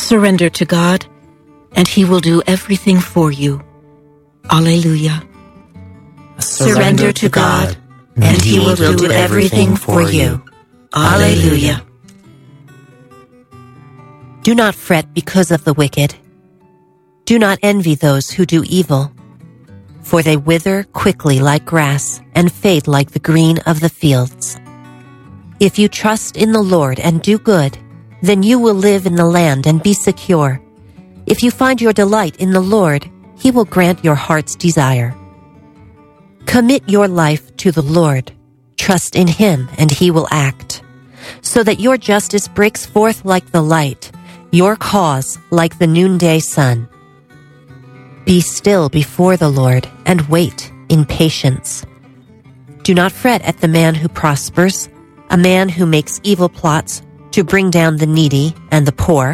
Surrender to God, and He will do everything for you. Alleluia. Surrender to God, and He will do everything for you. Alleluia. Do not fret because of the wicked. Do not envy those who do evil, for they wither quickly like grass and fade like the green of the fields. If you trust in the Lord and do good, then you will live in the land and be secure. If you find your delight in the Lord, He will grant your heart's desire. Commit your life to the Lord. Trust in Him, and He will act, so that your justice breaks forth like the light, your cause like the noonday sun. Be still before the Lord and wait in patience. Do not fret at the man who prospers, a man who makes evil plots to bring down the needy and the poor.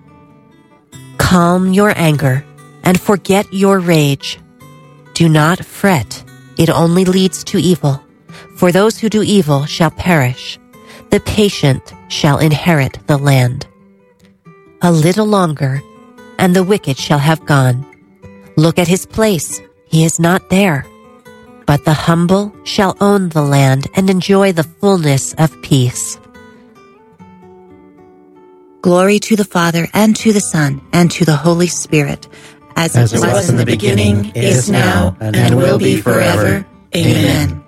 Calm your anger and forget your rage. Do not fret, it only leads to evil. For those who do evil shall perish. The patient shall inherit the land. A little longer, and the wicked shall have gone. Look at his place, he is not there. But the humble shall own the land and enjoy the fullness of peace. Glory to the Father, and to the Son, and to the Holy Spirit, as it was in the beginning, is now, and will be forever. Amen.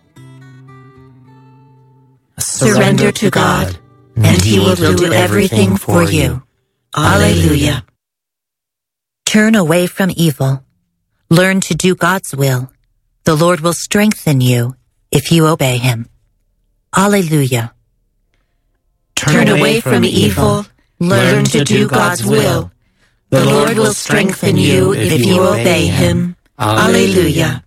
Surrender to God, and He will do everything for you. Alleluia. Turn away from evil. Learn to do God's will. The Lord will strengthen you if you obey Him. Alleluia. Turn away from evil. Learn to do God's will. The Lord will strengthen you if you obey Him. Alleluia.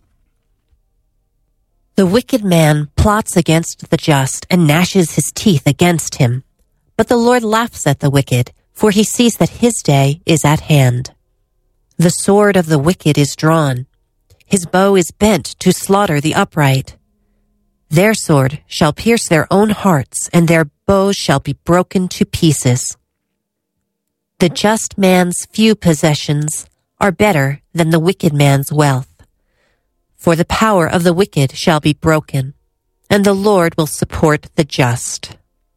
The wicked man plots against the just and gnashes his teeth against him. But the Lord laughs at the wicked, for He sees that his day is at hand. The sword of the wicked is drawn. His bow is bent to slaughter the upright. Their sword shall pierce their own hearts, and their bows shall be broken to pieces. The just man's few possessions are better than the wicked man's wealth. For the power of the wicked shall be broken, and the Lord will support the just.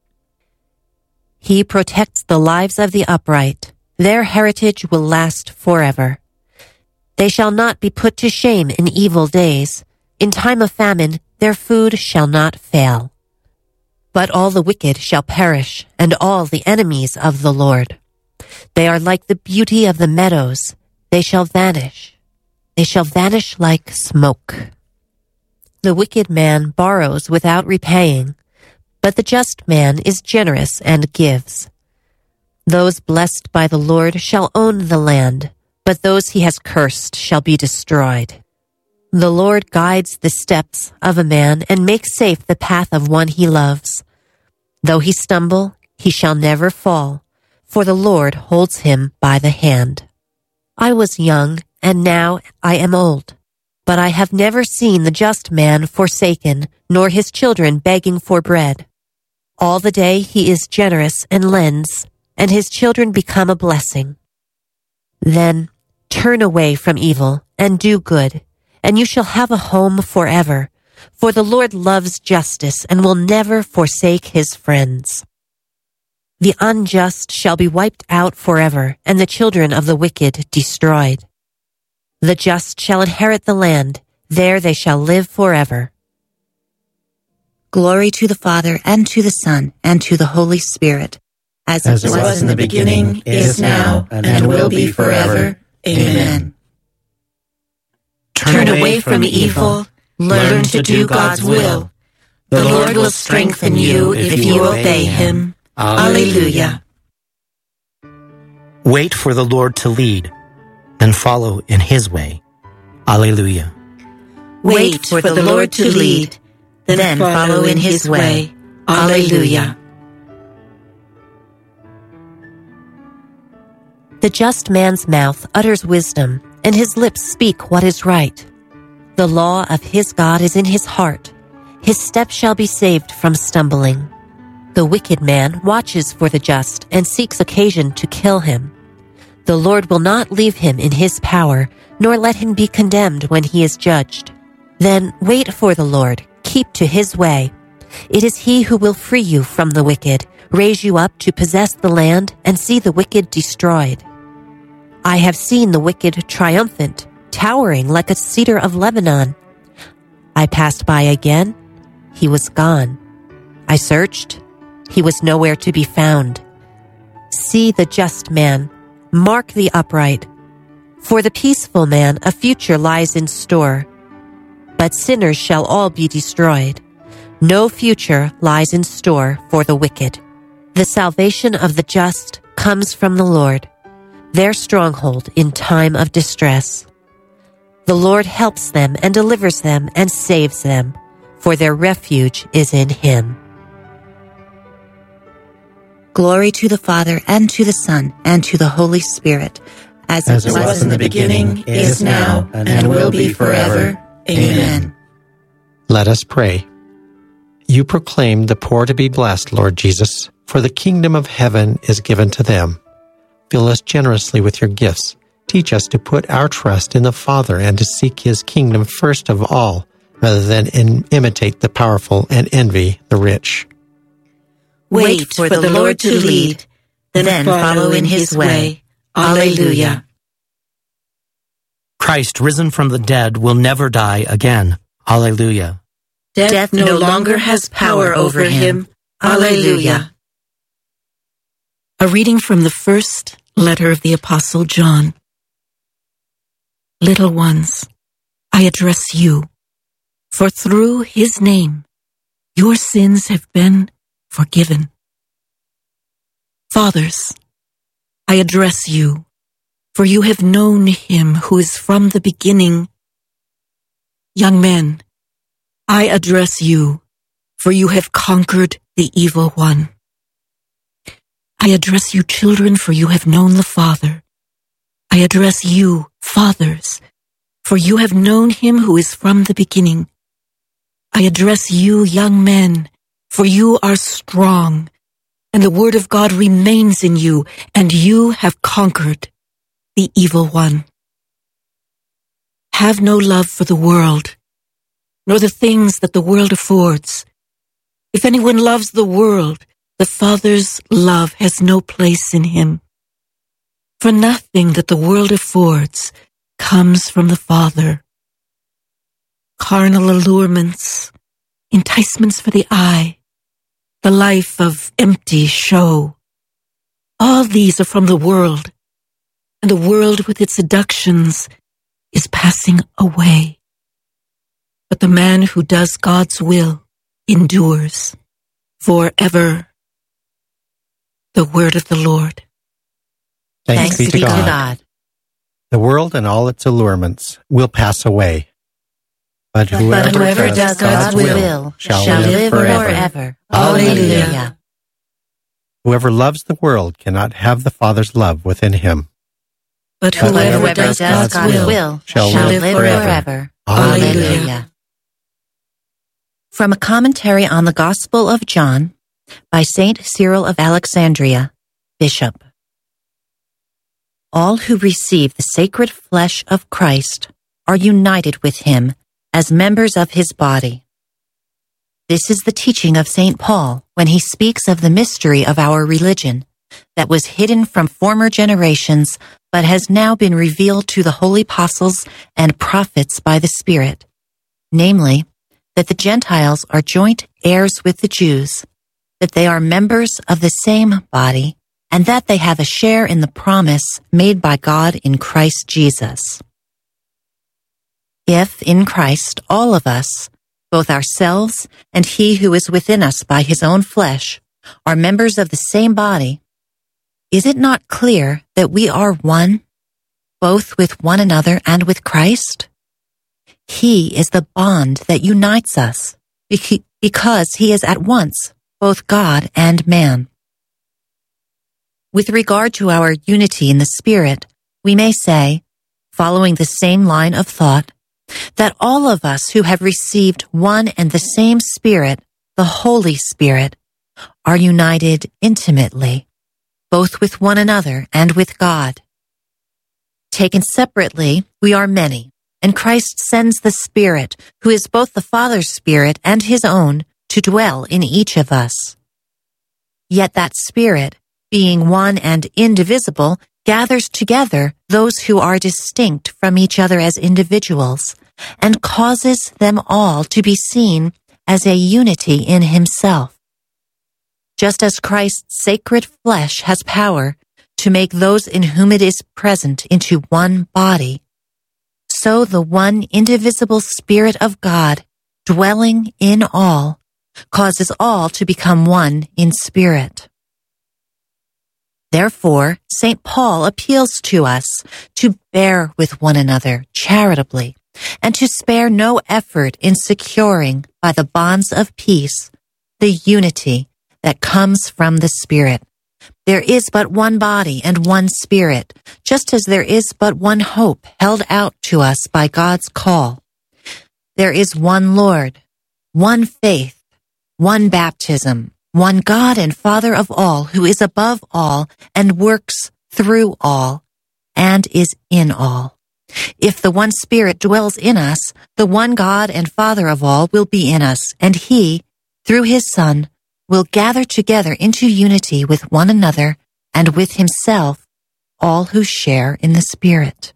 He protects the lives of the upright. Their heritage will last forever. They shall not be put to shame in evil days. In time of famine, their food shall not fail. But all the wicked shall perish, and all the enemies of the Lord. They are like the beauty of the meadows. They shall vanish. They shall vanish like smoke. The wicked man borrows without repaying, but the just man is generous and gives. Those blessed by the Lord shall own the land, but those He has cursed shall be destroyed. The Lord guides the steps of a man and makes safe the path of one He loves. Though he stumble, he shall never fall, for the Lord holds him by the hand. I was young, and now I am old, but I have never seen the just man forsaken, nor his children begging for bread. All the day he is generous and lends, and his children become a blessing. Then turn away from evil and do good, and you shall have a home forever, for the Lord loves justice and will never forsake His friends. The unjust shall be wiped out forever, and the children of the wicked destroyed. The just shall inherit the land, there they shall live forever. Glory to the Father, and to the Son, and to the Holy Spirit, as it was in the beginning, is now, and will be forever. Amen. Turn away from evil. Learn to do God's will. The Lord will strengthen you if you obey Him. Alleluia. Wait for the Lord to lead, then follow in His way. Alleluia. Wait for the Lord to lead, then follow in His way. Alleluia. The just man's mouth utters wisdom, and his lips speak what is right. The law of his God is in his heart. His steps shall be saved from stumbling. The wicked man watches for the just and seeks occasion to kill him. The Lord will not leave him in his power, nor let him be condemned when he is judged. Then wait for the Lord, keep to his way. It is he who will free you from the wicked, raise you up to possess the land, and see the wicked destroyed. I have seen the wicked triumphant, towering like a cedar of Lebanon. I passed by again, he was gone. I searched, he was nowhere to be found. See the just man, mark the upright. For the peaceful man a future lies in store, but sinners shall all be destroyed. No future lies in store for the wicked. The salvation of the just comes from the Lord, their stronghold in time of distress. The Lord helps them and delivers them and saves them, for their refuge is in him. Glory to the Father, and to the Son, and to the Holy Spirit, as it was in the beginning, is now, and will be forever. Amen. Let us pray. You proclaimed the poor to be blessed, Lord Jesus, for the kingdom of heaven is given to them. Fill us generously with your gifts. Teach us to put our trust in the Father and to seek his kingdom first of all, rather than imitate the powerful and envy the rich. Wait for the Lord to lead, then follow in his way. Alleluia. Christ, risen from the dead, will never die again. Alleluia. Death no longer has power over him. Alleluia. A reading from the first letter of the Apostle John. Little ones, I address you, for through his name your sins have been forgiven. Fathers, I address you, for you have known him who is from the beginning. Young men, I address you, for you have conquered the evil one. I address you, children, for you have known the Father. I address you, fathers, for you have known him who is from the beginning. I address you, young men, for you are strong, and the word of God remains in you, and you have conquered the evil one. Have no love for the world, nor the things that the world affords. If anyone loves the world, the Father's love has no place in him. For nothing that the world affords comes from the Father. Carnal allurements, enticements for the eye, the life of empty show, all these are from the world, and the world with its seductions is passing away. But the man who does God's will endures forever. The word of the Lord. Thanks be to God. The world and all its allurements will pass away, but whoever does God's will shall live forever. Alleluia. Whoever loves the world cannot have the Father's love within him. But whoever does God's will shall live forever. Alleluia. From a commentary on the Gospel of John by Saint Cyril of Alexandria, Bishop. All who receive the sacred flesh of Christ are united with him as members of his body. This is the teaching of St. Paul when he speaks of the mystery of our religion that was hidden from former generations but has now been revealed to the holy apostles and prophets by the Spirit, namely, that the Gentiles are joint heirs with the Jews, that they are members of the same body, and that they have a share in the promise made by God in Christ Jesus. If, in Christ, all of us, both ourselves and he who is within us by his own flesh, are members of the same body, is it not clear that we are one, both with one another and with Christ? He is the bond that unites us, because he is at once both God and man. With regard to our unity in the Spirit, we may say, following the same line of thought, that all of us who have received one and the same Spirit, the Holy Spirit, are united intimately, both with one another and with God. Taken separately, we are many, and Christ sends the Spirit, who is both the Father's Spirit and his own, to dwell in each of us. Yet that Spirit, being one and indivisible, gathers together those who are distinct from each other as individuals, and causes them all to be seen as a unity in himself. Just as Christ's sacred flesh has power to make those in whom it is present into one body, so the one indivisible Spirit of God, dwelling in all, causes all to become one in spirit. Therefore, St. Paul appeals to us to bear with one another charitably, and to spare no effort in securing, by the bonds of peace, the unity that comes from the Spirit. There is but one body and one Spirit, just as there is but one hope held out to us by God's call. There is one Lord, one faith, one baptism, one God and Father of all, who is above all and works through all and is in all. If the one Spirit dwells in us, the one God and Father of all will be in us, and he, through his Son, will gather together into unity with one another and with himself all who share in the Spirit.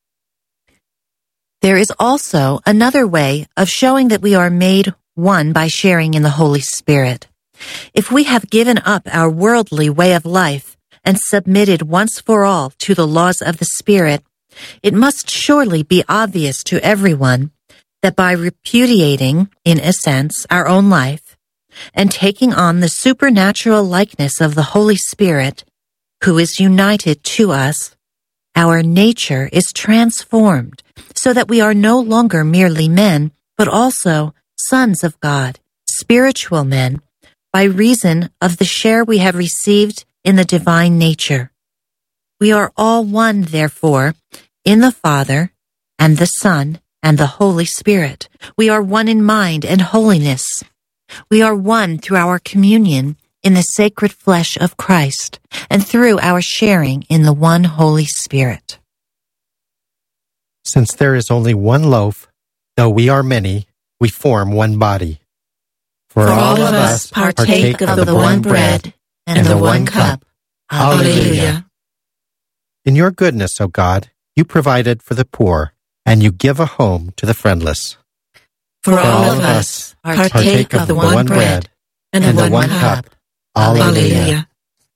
There is also another way of showing that we are made one by sharing in the Holy Spirit. If we have given up our worldly way of life and submitted once for all to the laws of the Spirit, it must surely be obvious to everyone that by repudiating, in a sense, our own life and taking on the supernatural likeness of the Holy Spirit, who is united to us, our nature is transformed so that we are no longer merely men, but also sons of God, spiritual men, by reason of the share we have received in the divine nature. We are all one, therefore, in the Father and the Son and the Holy Spirit. We are one in mind and holiness. We are one through our communion in the sacred flesh of Christ and through our sharing in the one Holy Spirit. Since there is only one loaf, though we are many, we form one body. For all of us partake of the one bread and the one cup. Alleluia. In your goodness, O God, you provided for the poor, and you give a home to the friendless. For all of us partake of the one bread and the one cup. Alleluia.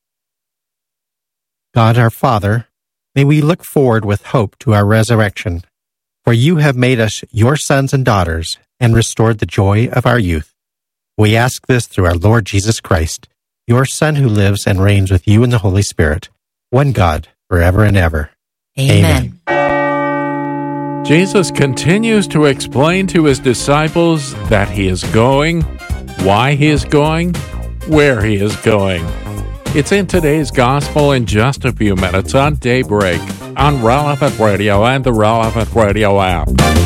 God our Father, may we look forward with hope to our resurrection, for you have made us your sons and daughters and restored the joy of our youth. We ask this through our Lord Jesus Christ, your Son who lives and reigns with you in the Holy Spirit, one God, forever and ever. Amen. Jesus continues to explain to his disciples that he is going, why he is going, where he is going. It's in today's Gospel in just a few minutes on Daybreak, on Relevant Radio and the Relevant Radio app.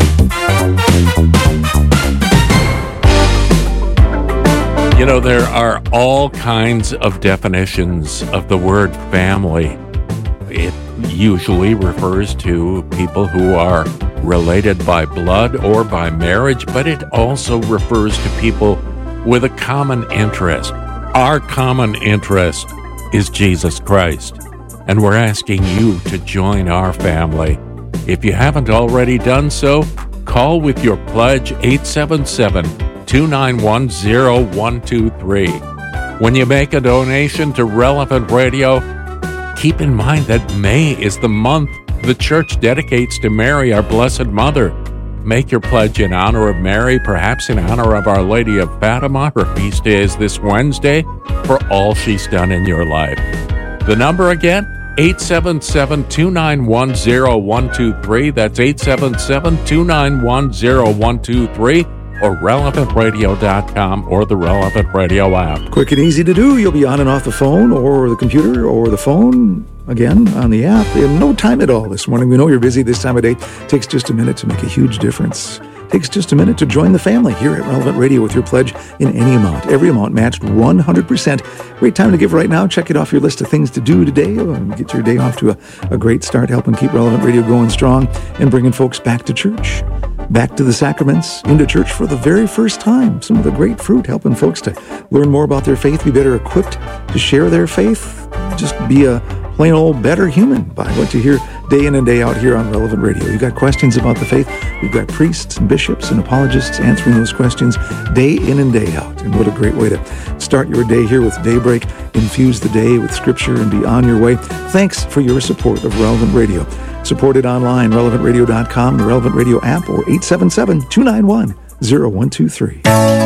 You know, there are all kinds of definitions of the word family. It usually refers to people who are related by blood or by marriage, but it also refers to people with a common interest. Our common interest is Jesus Christ, and we're asking you to join our family. If you haven't already done so, call with your pledge 877-291-0123. When you make a donation to Relevant Radio, keep in mind that May is the month the Church dedicates to Mary, our Blessed Mother. Make your pledge in honor of Mary, perhaps in honor of Our Lady of Fatima. Her feast day is this Wednesday, for all she's done in your life. The number again, 877-291-0123. That's 877-291-0123. or relevantradio.com or the Relevant Radio app. Quick and easy to do. You'll be on and off the phone or the computer or the phone, again, on the app. In no time at all this morning. We know you're busy this time of day. It takes just a minute to make a huge difference. Takes just a minute to join the family here at Relevant Radio with your pledge in any amount. Every amount matched 100%. Great time to give right now. Check it off your list of things to do today and get your day off to a great start, helping keep Relevant Radio going strong and bringing folks back to church, back to the sacraments, into church for the very first time. Some of the great fruit, helping folks to learn more about their faith, be better equipped to share their faith, just be a plain old better human by what you hear day in and day out here on Relevant Radio. You've got questions about the faith. We've got priests and bishops and apologists answering those questions day in and day out. And what a great way to start your day here with Daybreak. Infuse the day with Scripture and be on your way. Thanks for your support of Relevant Radio. Support it online, relevantradio.com, the Relevant Radio app, or 877-291-0123.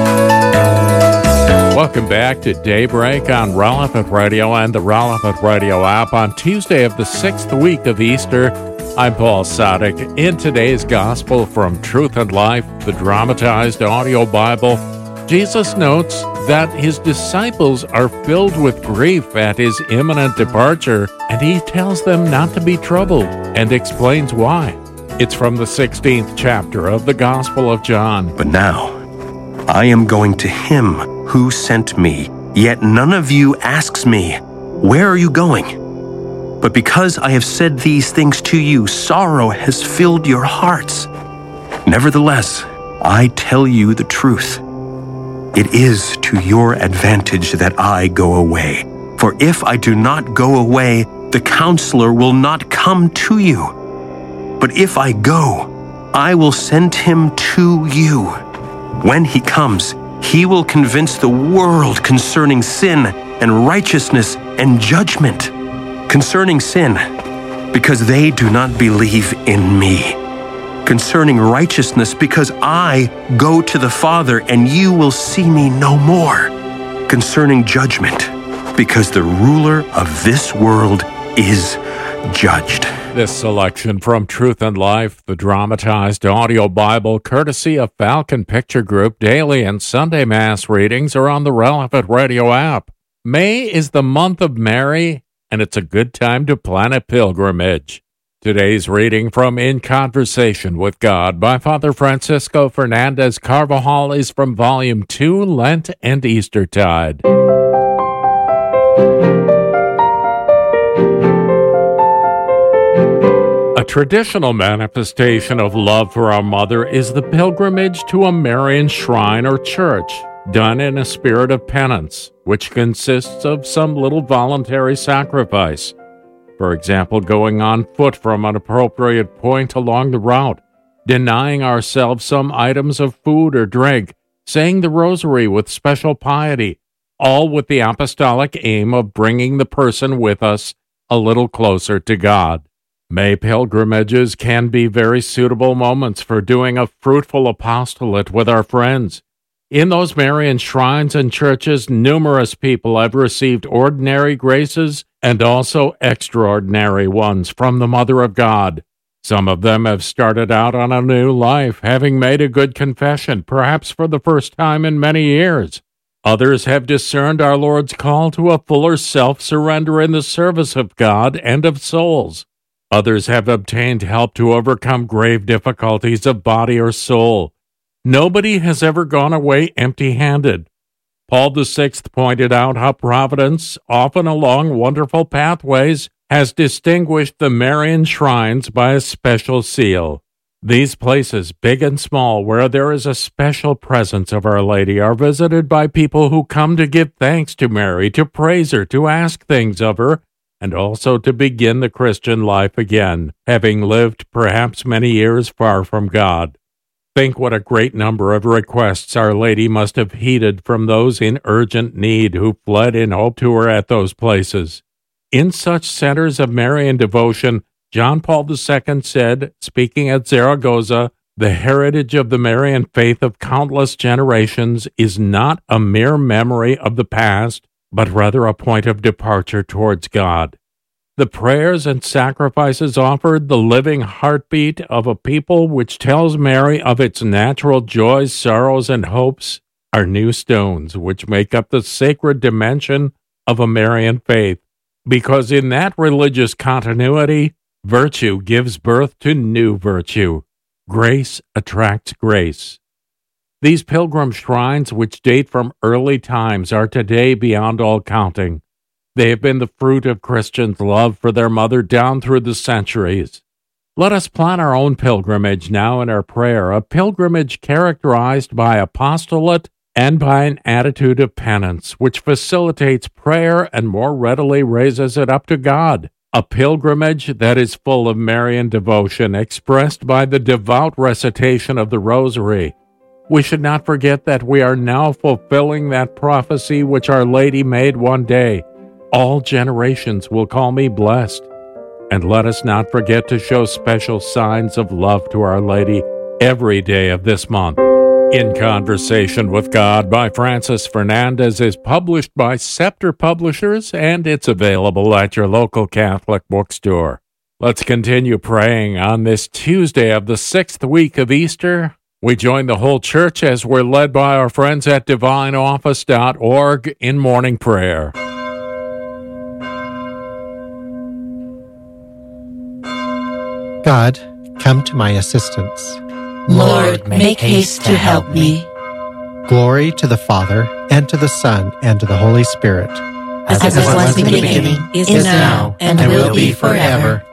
Welcome back to Daybreak on Relevant Radio and the Relevant Radio app on Tuesday of the 6th week of Easter. I'm Paul Sadek. In today's Gospel from Truth and Life, the dramatized audio Bible, Jesus notes that his disciples are filled with grief at his imminent departure, and he tells them not to be troubled and explains why. It's from the 16th chapter of the Gospel of John. But now, I am going to him who sent me, yet none of you asks me, where are you going? But because I have said these things to you, sorrow has filled your hearts. Nevertheless, I tell you the truth. It is to your advantage that I go away. For if I do not go away, the Counselor will not come to you. But if I go, I will send him to you. When he comes, he will convince the world concerning sin and righteousness and judgment. Concerning sin, because they do not believe in me. Concerning righteousness, because I go to the Father and you will see me no more. Concerning judgment, because the ruler of this world is judged. This selection from Truth and Life, the dramatized audio Bible, courtesy of Falcon Picture Group, daily and Sunday Mass readings are on the Relevant Radio app. May is the month of Mary, and it's a good time to plan a pilgrimage. Today's reading from In Conversation with God by Father Francisco Fernandez Carvajal is from Volume 2, Lent and Eastertide. A traditional manifestation of love for our mother is the pilgrimage to a Marian shrine or church, done in a spirit of penance, which consists of some little voluntary sacrifice. For example, going on foot from an appropriate point along the route, denying ourselves some items of food or drink, saying the rosary with special piety, all with the apostolic aim of bringing the person with us a little closer to God. May pilgrimages can be very suitable moments for doing a fruitful apostolate with our friends. In those Marian shrines and churches, numerous people have received ordinary graces and also extraordinary ones from the Mother of God. Some of them have started out on a new life, having made a good confession, perhaps for the first time in many years. Others have discerned our Lord's call to a fuller self-surrender in the service of God and of souls. Others have obtained help to overcome grave difficulties of body or soul. Nobody has ever gone away empty-handed. Paul VI pointed out how Providence, often along wonderful pathways, has distinguished the Marian shrines by a special seal. These places, big and small, where there is a special presence of Our Lady, are visited by people who come to give thanks to Mary, to praise her, to ask things of her, and also to begin the Christian life again, having lived perhaps many years far from God. Think what a great number of requests Our Lady must have heeded from those in urgent need who fled in hope to her at those places. In such centers of Marian devotion, John Paul II said, speaking at Zaragoza, "The heritage of the Marian faith of countless generations is not a mere memory of the past, but rather a point of departure towards God. The prayers and sacrifices offered, the living heartbeat of a people which tells Mary of its natural joys, sorrows, and hopes, are new stones which make up the sacred dimension of a Marian faith, because in that religious continuity, virtue gives birth to new virtue. Grace attracts grace. These pilgrim shrines, which date from early times, are today beyond all counting. They have been the fruit of Christians' love for their mother down through the centuries. Let us plan our own pilgrimage now in our prayer, a pilgrimage characterized by apostolate and by an attitude of penance, which facilitates prayer and more readily raises it up to God. A pilgrimage that is full of Marian devotion, expressed by the devout recitation of the Rosary. We should not forget that we are now fulfilling that prophecy which Our Lady made one day. All generations will call me blessed. And let us not forget to show special signs of love to Our Lady every day of this month. In Conversation with God by Francis Fernandez is published by Scepter Publishers, and it's available at your local Catholic bookstore. Let's continue praying on this Tuesday of the 6th week of Easter. We join the whole church as we're led by our friends at divineoffice.org in morning prayer. God, come to my assistance. Lord, make haste to help me. Glory to the Father, and to the Son, and to the Holy Spirit. As it was in the beginning, is now, and will be forever.